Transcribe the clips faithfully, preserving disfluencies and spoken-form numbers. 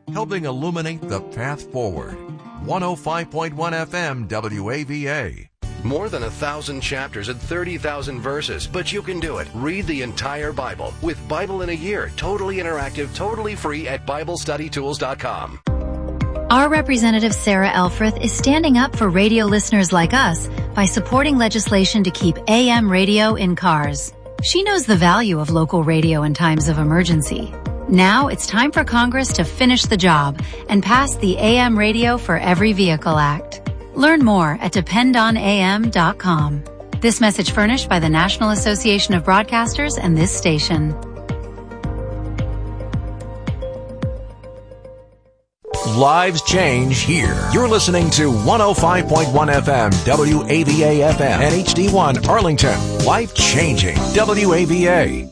helping illuminate the path forward. one oh five point one F M W A V A. More than a thousand chapters and thirty thousand verses, but you can do it. Read the entire Bible with Bible in a Year, totally interactive, totally free at Bible Study Tools dot com. Our representative Sarah Elfreth is standing up for radio listeners like us by supporting legislation to keep A M radio in cars. She knows the value of local radio in times of emergency. Now it's time for Congress to finish the job and pass the A M Radio for Every Vehicle Act. Learn more at depend on A M dot com. This message furnished by the National Association of Broadcasters and this station. Lives change here. You're listening to one oh five point one F M W A V A F M and H D one Arlington. Life changing W A V A.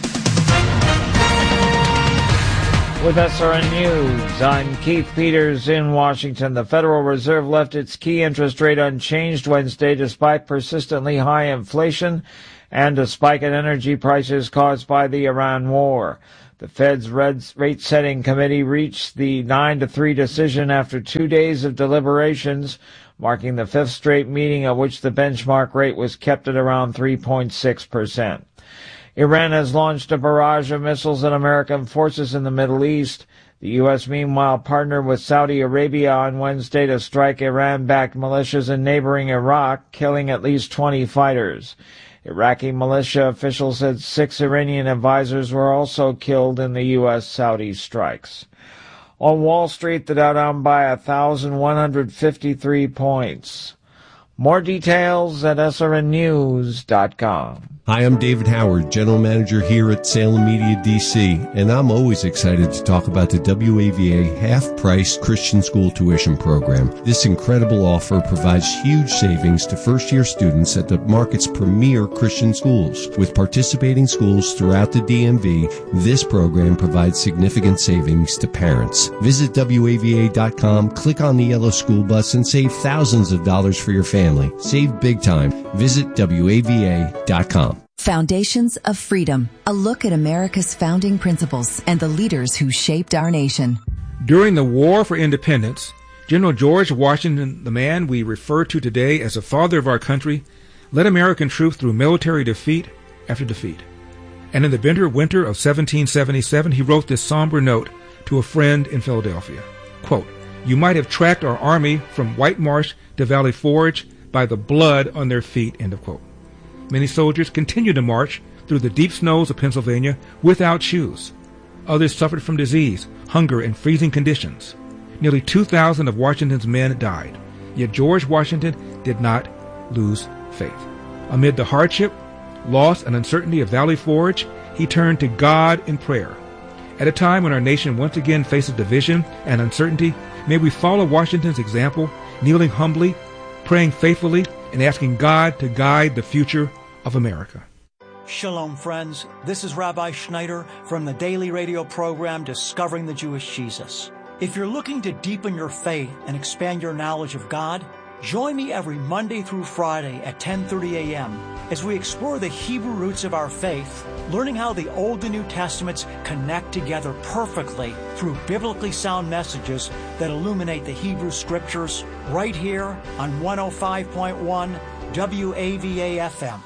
With S R N News, I'm Keith Peters in Washington. The Federal Reserve left its key interest rate unchanged Wednesday despite persistently high inflation and a spike in energy prices caused by the Iran war. The Fed's rate-setting committee reached the nine to three decision after two days of deliberations, marking the fifth straight meeting at which the benchmark rate was kept at around three point six percent. Iran has launched a barrage of missiles at American forces in the Middle East. The U S, meanwhile, partnered with Saudi Arabia on Wednesday to strike Iran-backed militias in neighboring Iraq, killing at least twenty fighters. Iraqi militia officials said six Iranian advisors were also killed in the U S-Saudi strikes. On Wall Street, the Dow down by one thousand one hundred fifty-three points. More details at S R N news dot com. Hi, I'm David Howard, General Manager here at Salem Media D C, and I'm always excited to talk about the W A V A half-price Christian school tuition program. This incredible offer provides huge savings to first-year students at the market's premier Christian schools. With participating schools throughout the D M V, this program provides significant savings to parents. Visit W A V A dot com, click on the yellow school bus, and save thousands of dollars for your family. Save big time. Visit W A V A dot com. Foundations of Freedom, a look at America's founding principles and the leaders who shaped our nation. During the War for Independence, General George Washington, the man we refer to today as the father of our country, led American troops through military defeat after defeat. And in the bitter winter of seventeen seventy-seven, he wrote this somber note to a friend in Philadelphia. Quote, "You might have tracked our army from White Marsh to Valley Forge by the blood on their feet," end of quote. Many soldiers continued to march through the deep snows of Pennsylvania without shoes. Others suffered from disease, hunger, and freezing conditions. Nearly two thousand of Washington's men died. Yet George Washington did not lose faith. Amid the hardship, loss, and uncertainty of Valley Forge, he turned to God in prayer. At a time when our nation once again faces division and uncertainty, may we follow Washington's example, kneeling humbly, praying faithfully, and asking God to guide the future of America. Shalom, friends. This is Rabbi Schneider from the daily radio program Discovering the Jewish Jesus. If you're looking to deepen your faith and expand your knowledge of God, join me every Monday through Friday at ten thirty a.m. as we explore the Hebrew roots of our faith, learning how the Old and New Testaments connect together perfectly through biblically sound messages that illuminate the Hebrew Scriptures, right here on one oh five point one W A V A F M.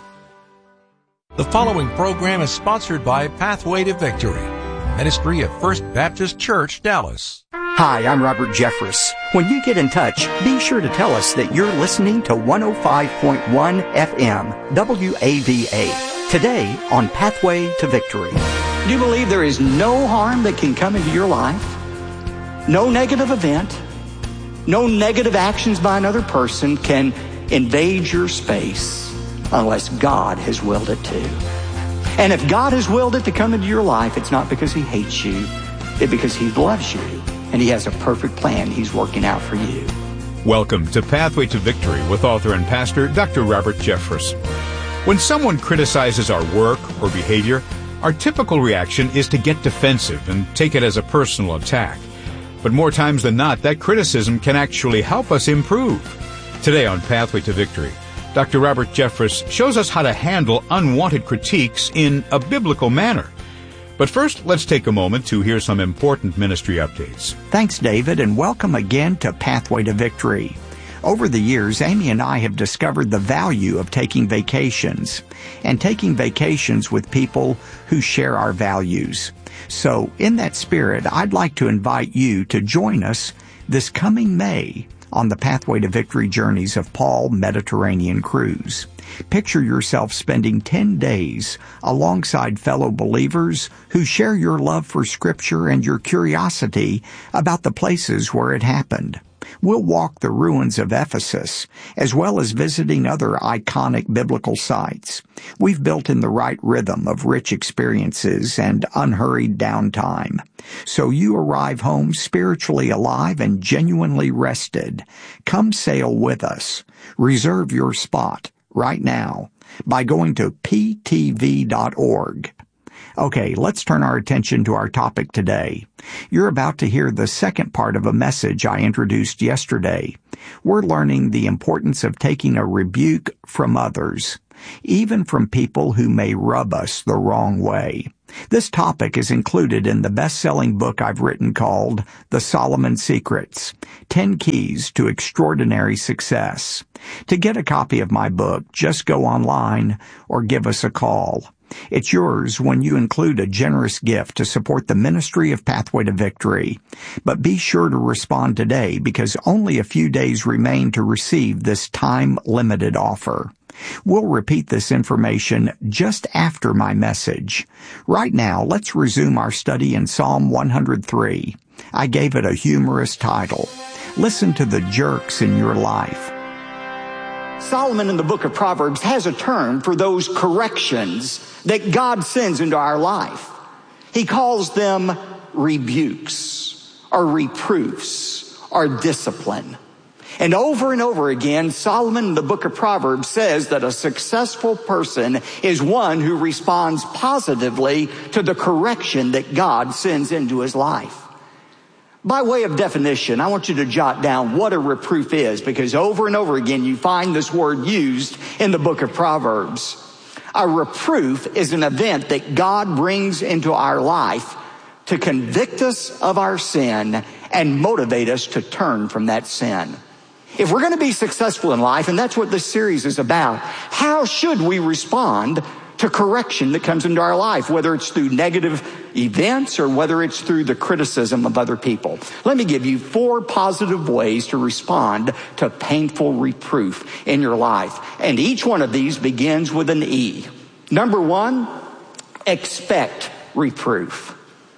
The following program is sponsored by Pathway to Victory, ministry of First Baptist Church, Dallas. Hi, I'm Robert Jeffress. When you get in touch, be sure to tell us that you're listening to one oh five point one F M W A V A. Today on Pathway to Victory. Do you believe there is no harm that can come into your life? No negative event, no negative actions by another person can invade your space unless God has willed it to. And if God has willed it to come into your life, it's not because He hates you, it's because He loves you, and He has a perfect plan He's working out for you. Welcome to Pathway to Victory with author and pastor Doctor Robert Jeffress. When someone criticizes our work or behavior, our typical reaction is to get defensive and take it as a personal attack. But more times than not, that criticism can actually help us improve. Today on Pathway to Victory, Doctor Robert Jeffress shows us how to handle unwanted critiques in a biblical manner. But first, let's take a moment to hear some important ministry updates. Thanks, David, and welcome again to Pathway to Victory. Over the years, Amy and I have discovered the value of taking vacations and taking vacations with people who share our values. So, in that spirit, I'd like to invite you to join us this coming May on the Pathway to Victory Journeys of Paul Mediterranean Cruise. Picture yourself spending ten days alongside fellow believers who share your love for Scripture and your curiosity about the places where it happened. We'll walk the ruins of Ephesus, as well as visiting other iconic biblical sites. We've built in the right rhythm of rich experiences and unhurried downtime, so you arrive home spiritually alive and genuinely rested. Come sail with us. Reserve your spot right now by going to p t v dot org. Okay, let's turn our attention to our topic today. You're about to hear the second part of a message I introduced yesterday. We're learning the importance of taking a rebuke from others, even from people who may rub us the wrong way. This topic is included in the best-selling book I've written called The Solomon Secrets, ten Keys to Extraordinary Success. To get a copy of my book, just go online or give us a call. It's yours when you include a generous gift to support the ministry of Pathway to Victory. But be sure to respond today because only a few days remain to receive this time-limited offer. We'll repeat this information just after my message. Right now, let's resume our study in Psalm one hundred three. I gave it a humorous title. Listen to the jerks in your life. Solomon in the book of Proverbs has a term for those corrections that God sends into our life. He calls them rebukes or reproofs or discipline. And over and over again, Solomon in the book of Proverbs says that a successful person is one who responds positively to the correction that God sends into his life. By way of definition, I want you to jot down what a reproof is, because over and over again you find this word used in the book of Proverbs. A reproof is an event that God brings into our life to convict us of our sin and motivate us to turn from that sin. If we're going to be successful in life, and that's what this series is about, how should we respond to correction that comes into our life, whether it's through negative events or whether it's through the criticism of other people? Let me give you four positive ways to respond to painful reproof in your life. And each one of these begins with an E. Number one, expect reproof.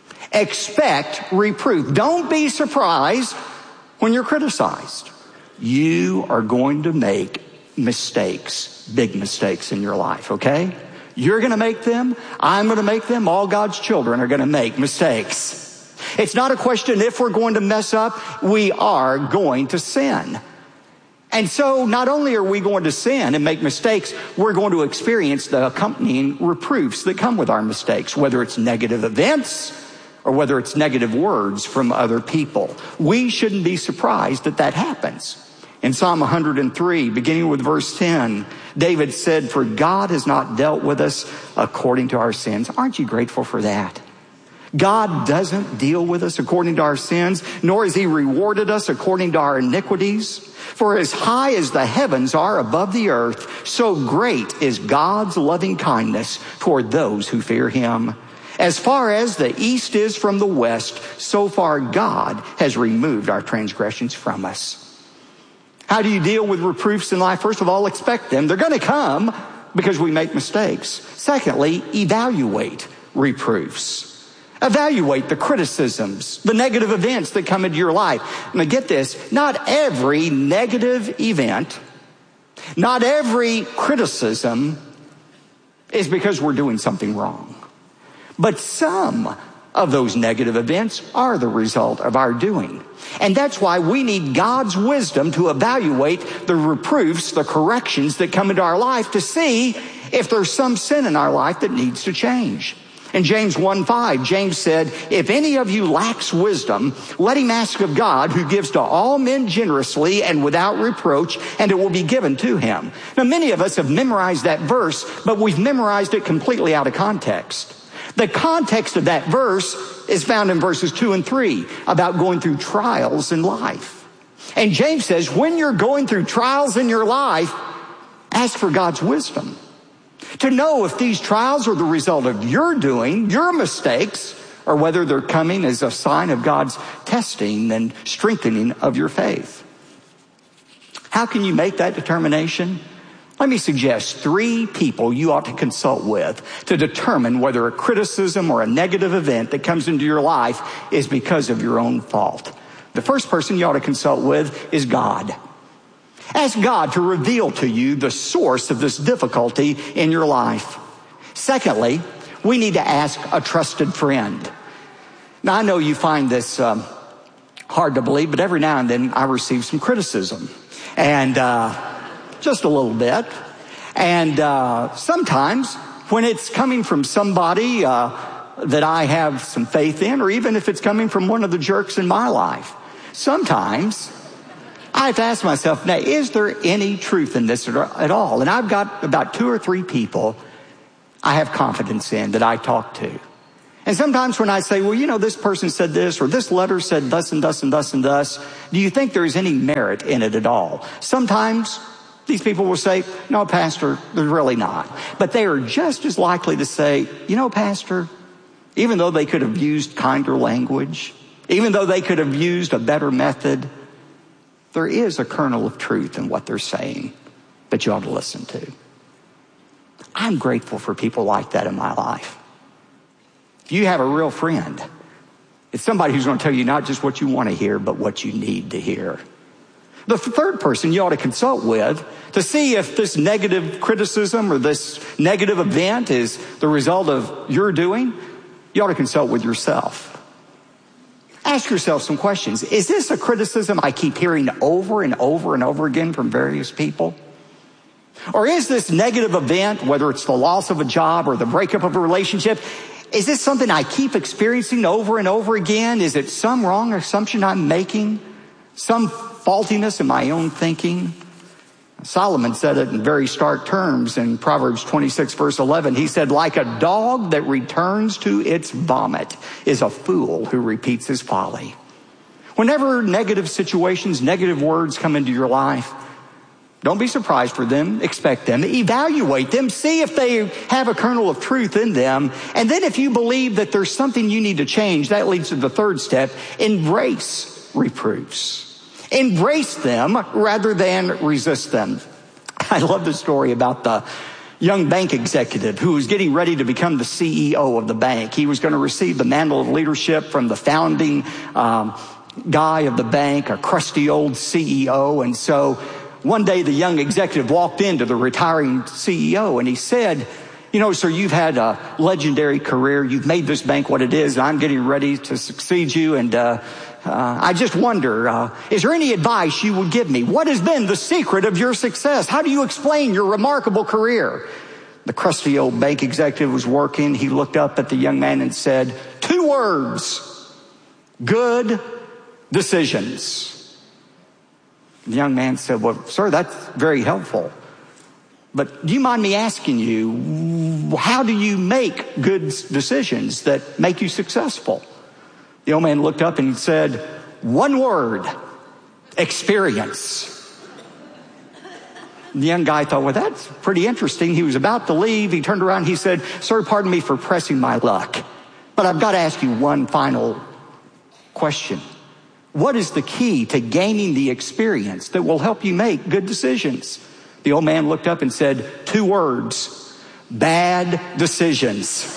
Expect reproof. Don't be surprised when you're criticized. You are going to make mistakes, big mistakes in your life, okay? You're going to make them. I'm going to make them. All God's children are going to make mistakes. It's not a question if we're going to mess up. We are going to sin. And so not only are we going to sin and make mistakes, we're going to experience the accompanying reproofs that come with our mistakes, whether it's negative events or whether it's negative words from other people. We shouldn't be surprised that that happens. In Psalm one hundred three, beginning with verse ten, David said, "For God has not dealt with us according to our sins." Aren't you grateful for that? God doesn't deal with us according to our sins, nor has he rewarded us according to our iniquities. For as high as the heavens are above the earth, so great is God's loving kindness toward those who fear him. As far as the east is from the west, so far God has removed our transgressions from us. How do you deal with reproofs in life? First of all, expect them. They're going to come because we make mistakes. Secondly, evaluate reproofs. Evaluate the criticisms, the negative events that come into your life. Now get this, not every negative event, not every criticism is because we're doing something wrong. But some of those negative events are the result of our doing. And that's why we need God's wisdom to evaluate the reproofs, the corrections that come into our life to see if there's some sin in our life that needs to change. In James one five, James said, "If any of you lacks wisdom, let him ask of God, who gives to all men generously and without reproach, and it will be given to him." Now, many of us have memorized that verse, but we've memorized it completely out of context. The context of that verse is found in verses two and three about going through trials in life. And James says, when you're going through trials in your life, ask for God's wisdom to know if these trials are the result of your doing, your mistakes, or whether they're coming as a sign of God's testing and strengthening of your faith. How can you make that determination? Let me suggest three people you ought to consult with to determine whether a criticism or a negative event that comes into your life is because of your own fault. The first person you ought to consult with is God. Ask God to reveal to you the source of this difficulty in your life. Secondly, we need to ask a trusted friend. Now, I know you find this um, hard to believe, but every now and then I receive some criticism. And uh, just a little bit. And uh, sometimes when it's coming from somebody uh, that I have some faith in, or even if it's coming from one of the jerks in my life, sometimes I have to ask myself, now, is there any truth in this at all? And I've got about two or three people I have confidence in that I talk to. And sometimes when I say, well, you know, this person said this, or this letter said thus and thus and thus and thus, do you think there's any merit in it at all? Sometimes these people will say, no, Pastor, there's really not. But they are just as likely to say, you know, Pastor, even though they could have used kinder language, even though they could have used a better method, there is a kernel of truth in what they're saying that you ought to listen to. I'm grateful for people like that in my life. If you have a real friend, it's somebody who's going to tell you not just what you want to hear, but what you need to hear. The third person you ought to consult with to see if this negative criticism or this negative event is the result of your doing, you ought to consult with yourself. Ask yourself some questions. Is this a criticism I keep hearing over and over and over again from various people? Or is this negative event, whether it's the loss of a job or the breakup of a relationship, is this something I keep experiencing over and over again? Is it some wrong assumption I'm making? Some faultiness in my own thinking? Solomon said it in very stark terms in Proverbs twenty-six, verse eleven. He said, like a dog that returns to its vomit is a fool who repeats his folly. Whenever negative situations, negative words come into your life, don't be surprised for them. Expect them. Evaluate them. See if they have a kernel of truth in them. And then if you believe that there's something you need to change, that leads to the third step. Embrace reproofs. Embrace them rather than resist them. I love the story about the young bank executive who was getting ready to become the C E O of the bank. He was going to receive the mantle of leadership from the founding um, guy of the bank, a crusty old C E O. And so one day the young executive walked into the retiring C E O and he said, you know, sir, you've had a legendary career. You've made this bank what it is. And I'm getting ready to succeed you. And uh, uh, I just wonder, uh, is there any advice you would give me? What has been the secret of your success? How do you explain your remarkable career? The crusty old bank executive was working. He looked up at the young man and said, two words, good decisions. The young man said, well, sir, that's very helpful. But do you mind me asking you, how do you make good decisions that make you successful? The old man looked up and said, one word, experience. The young guy thought, well, that's pretty interesting. He was about to leave. He turned around. He said, sir, pardon me for pressing my luck, but I've got to ask you one final question. What is the key to gaining the experience that will help you make good decisions? The old man looked up and said, two words, bad decisions.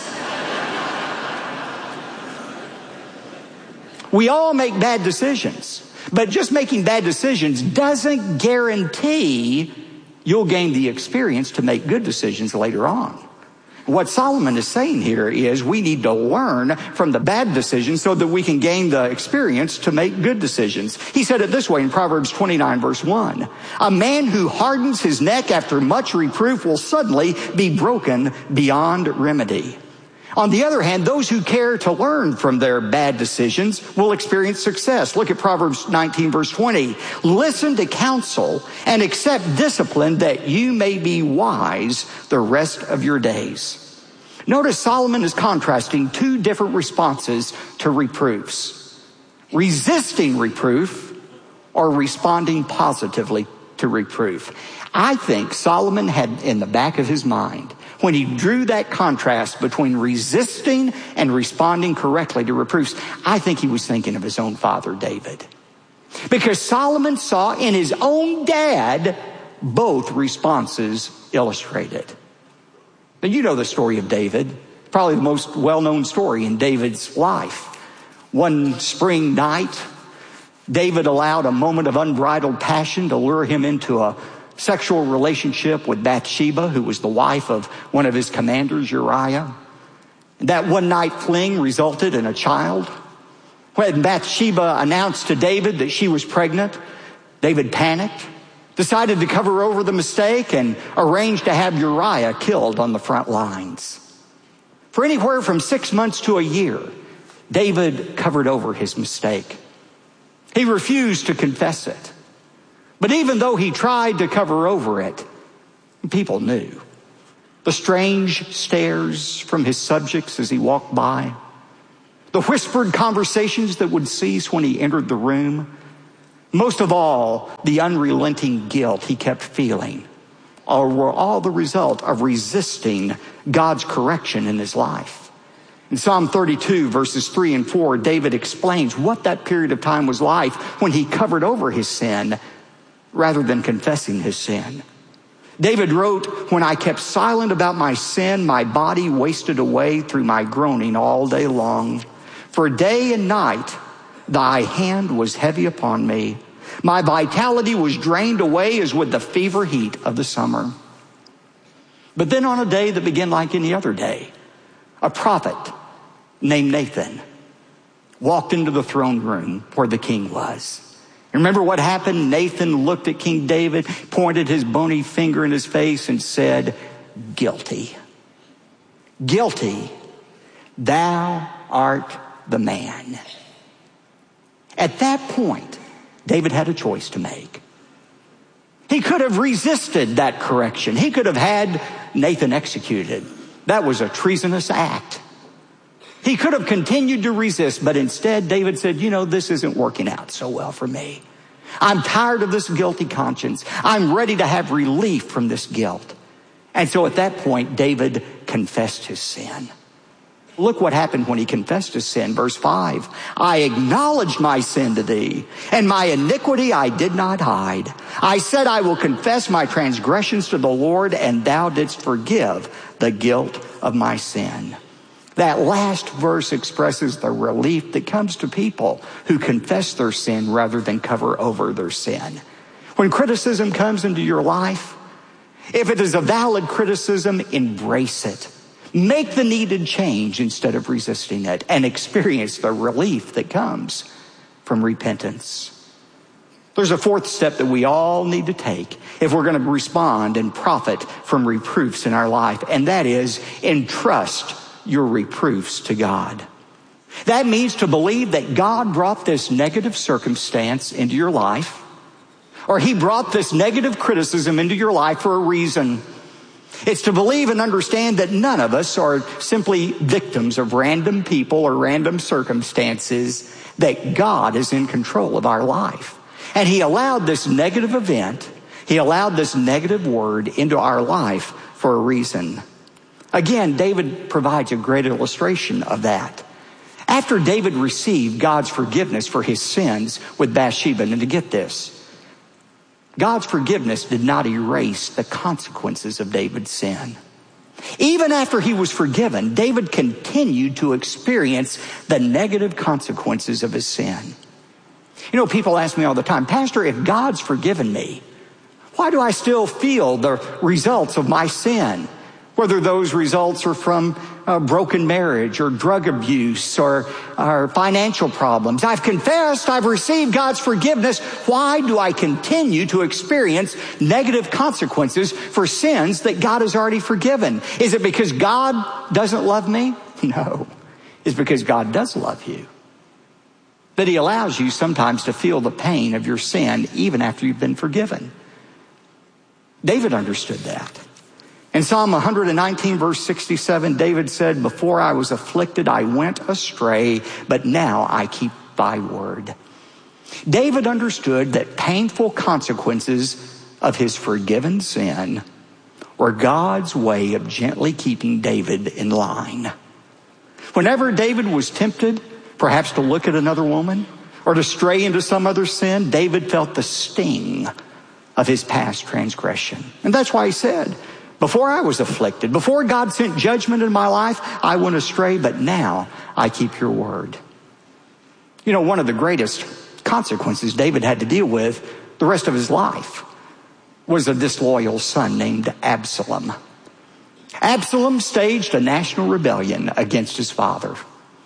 We all make bad decisions, but just making bad decisions doesn't guarantee you'll gain the experience to make good decisions later on. What Solomon is saying here is we need to learn from the bad decisions so that we can gain the experience to make good decisions. He said it this way in Proverbs twenty-nine, verse one. A man who hardens his neck after much reproof will suddenly be broken beyond remedy. On the other hand, those who care to learn from their bad decisions will experience success. Look at Proverbs nineteen, verse twenty. Listen to counsel and accept discipline that you may be wise the rest of your days. Notice Solomon is contrasting two different responses to reproofs. Resisting reproof or responding positively to reproof. I think Solomon had in the back of his mind, when he drew that contrast between resisting and responding correctly to reproofs, I think he was thinking of his own father, David. Because Solomon saw in his own dad both responses illustrated. Now, you know the story of David, probably the most well-known story in David's life. One spring night, David allowed a moment of unbridled passion to lure him into a sexual relationship with Bathsheba, who was the wife of one of his commanders, Uriah. That one night fling resulted in a child. When Bathsheba announced to David that she was pregnant, David panicked, decided to cover over the mistake, and arranged to have Uriah killed on the front lines. For anywhere from six months to a year, David covered over his mistake. He refused to confess it. But even though he tried to cover over it, people knew. The strange stares from his subjects as he walked by, the whispered conversations that would cease when he entered the room, most of all, the unrelenting guilt he kept feeling, or were all the result of resisting God's correction in his life. In Psalm thirty-two, verses three and four, David explains what that period of time was like when he covered over his sin rather than confessing his sin. David wrote, "When I kept silent about my sin, my body wasted away through my groaning all day long. For day and night, thy hand was heavy upon me. My vitality was drained away as with the fever heat of the summer." But then on a day that began like any other day, a prophet named Nathan walked into the throne room where the king was. Remember what happened? Nathan looked at King David, pointed his bony finger in his face, and said, "Guilty. Guilty. Thou art the man." At that point, David had a choice to make. He could have resisted that correction. He could have had Nathan executed. That was a treasonous act. He could have continued to resist, but instead David said, you know, this isn't working out so well for me. I'm tired of this guilty conscience. I'm ready to have relief from this guilt. And so at that point, David confessed his sin. Look what happened when he confessed his sin. Verse five, "I acknowledged my sin to thee, and my iniquity I did not hide. I said, I will confess my transgressions to the Lord, and thou didst forgive the guilt of my sin." That last verse expresses the relief that comes to people who confess their sin rather than cover over their sin. When criticism comes into your life, if it is a valid criticism, embrace it. Make the needed change instead of resisting it, and experience the relief that comes from repentance. There's a fourth step that we all need to take if we're going to respond and profit from reproofs in our life, and that is entrust your reproofs to God. That means to believe that God brought this negative circumstance into your life, or he brought this negative criticism into your life for a reason. It's to believe and understand that none of us are simply victims of random people or random circumstances, that God is in control of our life. And he allowed this negative event, he allowed this negative word into our life for a reason. Again, David provides a great illustration of that. After David received God's forgiveness for his sins with Bathsheba, and to get this, God's forgiveness did not erase the consequences of David's sin. Even after he was forgiven, David continued to experience the negative consequences of his sin. You know, people ask me all the time, "Pastor, if God's forgiven me, why do I still feel the results of my sin?" Whether those results are from a broken marriage or drug abuse or, or financial problems. I've confessed, I've received God's forgiveness. Why do I continue to experience negative consequences for sins that God has already forgiven? Is it because God doesn't love me? No. It's because God does love you. That he allows you sometimes to feel the pain of your sin even after you've been forgiven. David understood that. In Psalm one nineteen, verse sixty-seven, David said, before I was afflicted, I went astray, but now I keep thy word. David understood that painful consequences of his forgiven sin were God's way of gently keeping David in line. Whenever David was tempted, perhaps to look at another woman or to stray into some other sin, David felt the sting of his past transgression. And that's why he said, before I was afflicted, before God sent judgment in my life, I went astray, but now I keep your word. You know, one of the greatest consequences David had to deal with the rest of his life was a disloyal son named Absalom. Absalom staged a national rebellion against his father.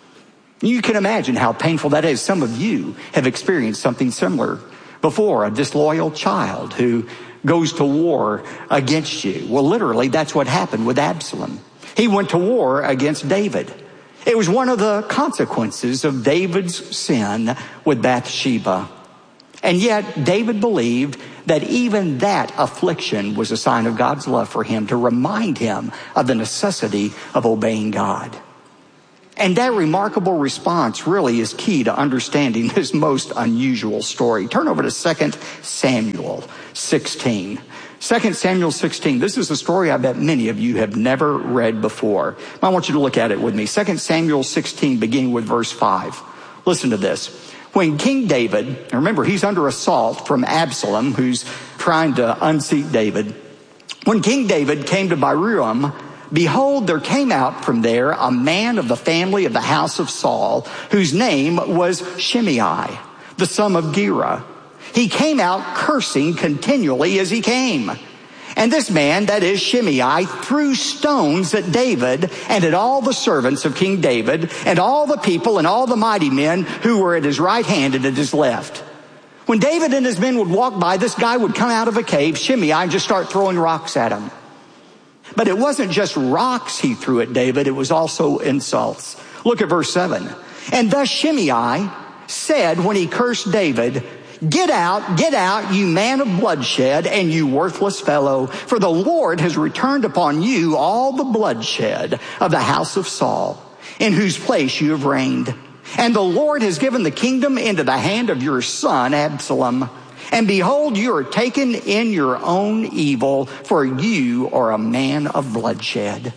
You can imagine how painful that is. Some of you have experienced something similar before, a disloyal child who goes to war against you. Well, literally, that's what happened with Absalom. He went to war against David. It was one of the consequences of David's sin with Bathsheba. And yet, David believed that even that affliction was a sign of God's love for him, to remind him of the necessity of obeying God. And that remarkable response really is key to understanding this most unusual story. Turn over to Second Samuel sixteen. Second Samuel sixteen. This is a story I bet many of you have never read before. I want you to look at it with me. Second Samuel sixteen, beginning with verse five. Listen to this. When King David, remember he's under assault from Absalom, who's trying to unseat David. When King David came to Bahurim, behold, there came out from there a man of the family of the house of Saul, whose name was Shimei, the son of Gera. He came out cursing continually as he came. And this man, that is Shimei, threw stones at David and at all the servants of King David and all the people and all the mighty men who were at his right hand and at his left. When David and his men would walk by, this guy would come out of a cave, Shimei, and just start throwing rocks at him. But it wasn't just rocks he threw at David, it was also insults. Look at verse seven. And thus Shimei said when he cursed David, get out, get out, you man of bloodshed, and you worthless fellow, for the Lord has returned upon you all the bloodshed of the house of Saul, in whose place you have reigned. And the Lord has given the kingdom into the hand of your son Absalom. And behold, you are taken in your own evil, for you are a man of bloodshed.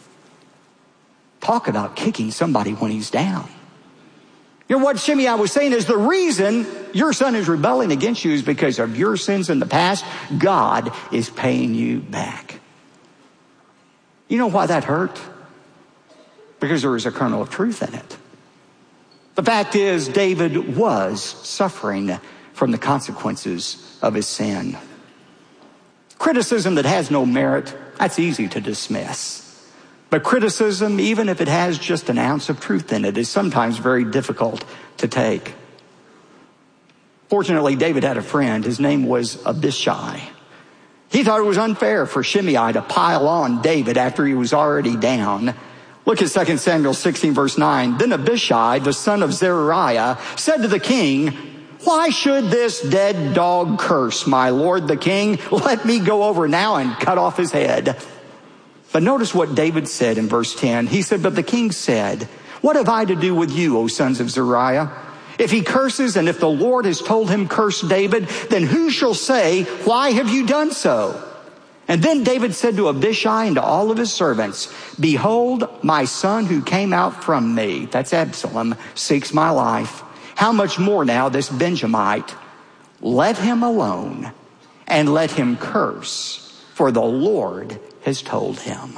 Talk about kicking somebody when he's down. You know what Shimei was saying is the reason your son is rebelling against you is because of your sins in the past. God is paying you back. You know why that hurt? Because there was a kernel of truth in it. The fact is, David was suffering from the consequences of his sin. Criticism that has no merit, that's easy to dismiss. But criticism, even if it has just an ounce of truth in it, is sometimes very difficult to take. Fortunately, David had a friend. His name was Abishai. He thought it was unfair for Shimei to pile on David after he was already down. Look at Second Samuel sixteen, verse nine. Then Abishai, the son of Zeruiah, said to the king, why should this dead dog curse my lord the king? Let me go over now and cut off his head. But notice what David said in verse ten. He said, but the king said, what have I to do with you, O sons of Zeruiah? If he curses, and if the Lord has told him curse David, then who shall say, why have you done so? And then David said to Abishai and to all of his servants, behold, my son who came out from me, that's Absalom, seeks my life. How much more now this Benjamite? Let him alone and let him curse, for the Lord has told him.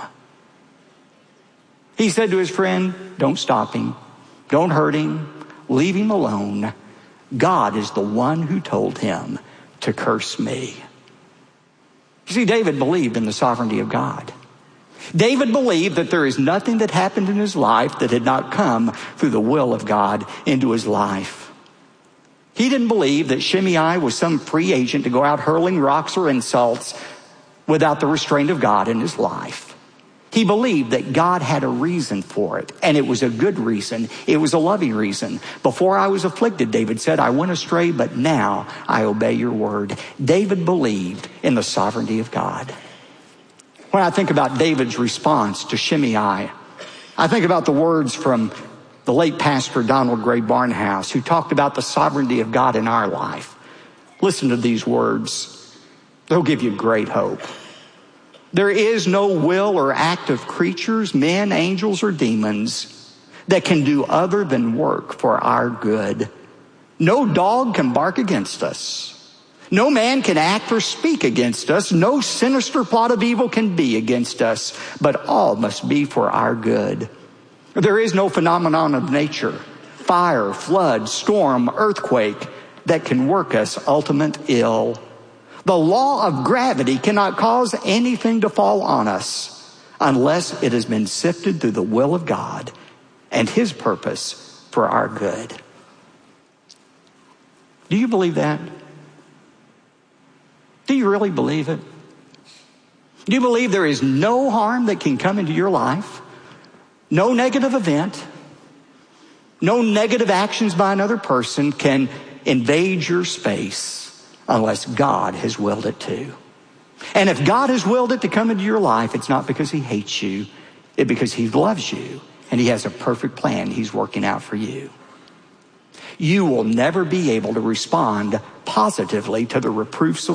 He said to his friend, don't stop him. Don't hurt him. Leave him alone. God is the one who told him to curse me. You see, David believed in the sovereignty of God. David believed that there is nothing that happened in his life that had not come through the will of God into his life. He didn't believe that Shimei was some free agent to go out hurling rocks or insults without the restraint of God in his life. He believed that God had a reason for it, and it was a good reason. It was a loving reason. Before I was afflicted, David said, I went astray, but now I obey your word. David believed in the sovereignty of God. When I think about David's response to Shimei, I think about the words from the late pastor Donald Gray Barnhouse, who talked about the sovereignty of God in our life. Listen to these words. They'll give you great hope. There is no will or act of creatures, men, angels, or demons that can do other than work for our good. No dog can bark against us. No man can act or speak against us. No sinister plot of evil can be against us, but all must be for our good. There is no phenomenon of nature, fire, flood, storm, earthquake, that can work us ultimate ill. The law of gravity cannot cause anything to fall on us unless it has been sifted through the will of God and His purpose for our good. Do you believe that? Do you really believe it? Do you believe there is no harm that can come into your life? No negative event, no negative actions by another person can invade your space unless God has willed it to. And if God has willed it to come into your life, it's not because He hates you, it's because He loves you and He has a perfect plan He's working out for you. You will never be able to respond positively to the reproofs of